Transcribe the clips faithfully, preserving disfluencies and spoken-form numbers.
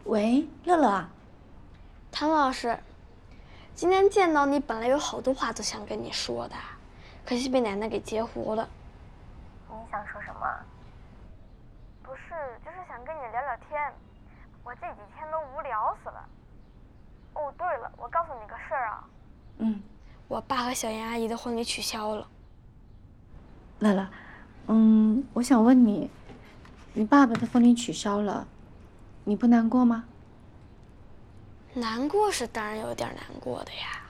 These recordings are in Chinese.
喂，乐乐啊， 唐老师，今天见到你，本来有好多话都想跟你说的，可惜被奶奶给截胡了。 你想说什么？不是，就是想跟你聊聊天。我这几天都无聊死了。哦，对了，我告诉你个事儿啊。 嗯， 我爸和小妍阿姨的婚礼取消了。 乐乐，嗯，我想问你，你爸爸的婚礼取消了，你不难过吗？ 难过是当然有点难过的呀。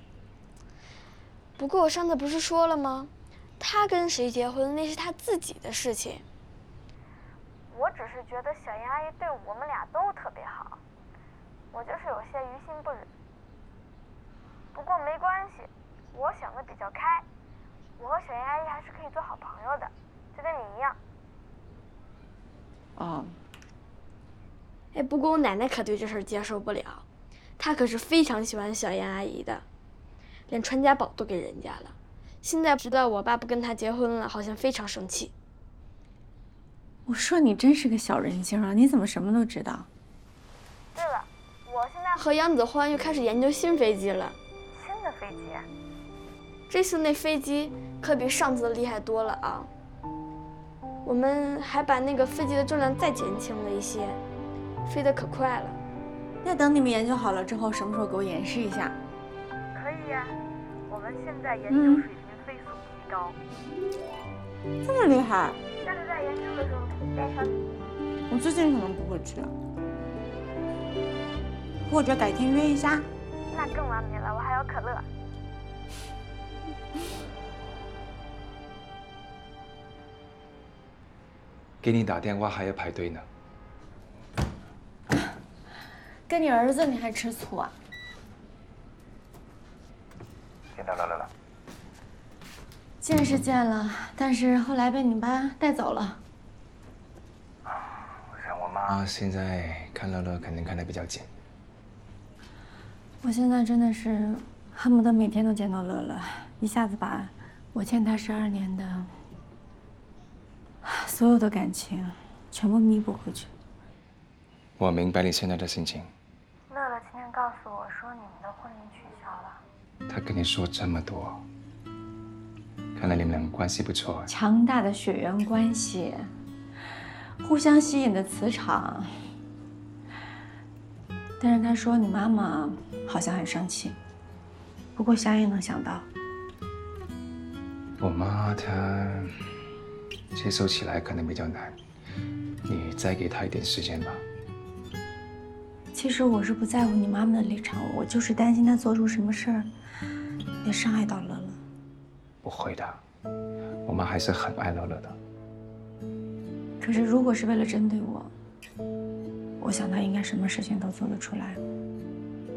不过我上次不是说了吗？他跟谁结婚那是他自己的事情。 我只是觉得小妍阿姨对我们俩都特别好，我就是有些于心不忍。不过没关系，我想的比较开，我和小妍阿姨还是可以做好朋友的，就跟你一样。 哦。 哎，不过我奶奶可对这事儿接受不了，她可是非常喜欢小妍阿姨的，连传家宝都给人家了。现在知道我爸不跟她结婚了，好像非常生气。 我说你真是个小人精啊！你怎么什么都知道？ 对了，我现在和杨子欢又开始研究新飞机了。 新的飞机？ 这次那飞机可比上次的厉害多了啊！我们还把那个飞机的重量再减轻了一些，飞得可快了。 那等你们研究好了之后，什么时候给我演示一下？ 可以呀、啊，我们现在研究水平飞速提高。 嗯、这么厉害？ 下次在研究的时候可以带上你。 我最近可能不会去，或者改天约一下。 那更完美了，我还有可乐。 给你打电话还要排队呢。 跟你儿子你还吃醋啊？ 见到乐乐了。 见是见了，但是后来被你爸带走了。 我想我妈现在看乐乐肯定看得比较紧。 我现在真的是恨不得每天都见到乐乐，一下子把我欠他十二年的所有的感情全部弥补回去。 我明白你现在的心情。 乐乐今天告诉我说你们的婚礼取消了。 他跟你说这么多，看来你们俩关系不错。 强大的血缘关系，互相吸引的磁场。但是他说你妈妈好像很生气，不过想也能想到， 我妈她接受起来可能比较难，你再给她一点时间吧。 其实我是不在乎你妈妈的立场，我就是担心她做出什么事儿，别伤害到乐乐。 不会的，我妈还是很爱乐乐的。 可是如果是为了针对我，我想她应该什么事情都做得出来。